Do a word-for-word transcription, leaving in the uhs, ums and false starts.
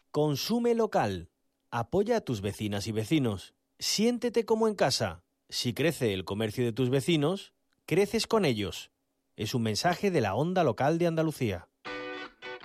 Consume local. Apoya a tus vecinas y vecinos. Siéntete como en casa. Si crece el comercio de tus vecinos, creces con ellos. Es un mensaje de la Onda Local de Andalucía.